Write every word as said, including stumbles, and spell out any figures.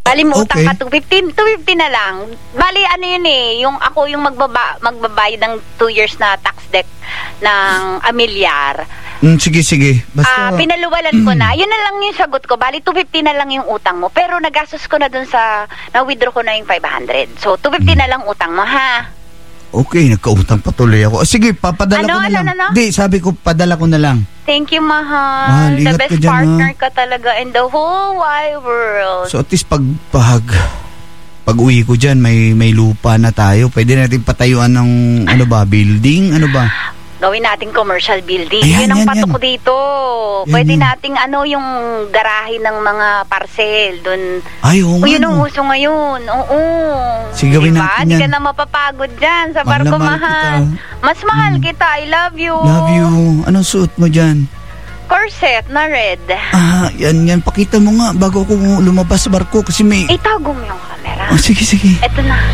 Bali mo utang Okay. ka two fifty, two fifty na lang. Bali ano yun eh, yung ako yung magbaba, magbabayad ng two years na tax debt ng amilyar. Mm, sige, sige. Ah, Basta, pinaluwalan ko na. Yun na lang yung sagot ko. Bali two fifty na lang yung utang mo. Pero nagastos ko na dun sa, na-withdraw ko na yung five hundred. So two fifty na lang utang mo, ha? okay, nagkautang patuloy ako. Ah, sige, papadala Ano, ko na ano, lang. ano? Di, sabi ko, padala ko na lang. Thank you, mahal. Mahal, The ingat best ka dyan, partner ha? ka talaga in the whole wide world. So at least pag, pag, pag uwi ko dyan, may, may lupa na tayo. Pwede natin patayuan ng, ano ba, building? Ano ba? Gawin nating commercial building. Ayan, Yun ang yan, patok yan. ko dito. Yan, Pwede yan. nating ano yung garahe ng mga parcel doon. Ay, oo O, nga, yun ang no. uso ngayon. Oo. Sige, gawin diba? natin Di yan. ka na mapapagod dyan sa Mahal na barko, mahal mahal. kita. Mas mahal Mm. kita. I love you. Love you. Anong suot mo dyan? Corset na red. Ah, yan, yan. Pakita mo nga bago ako lumabas sa barko kasi may... Itago mo yung camera. Oh, sige, sige. Eto na.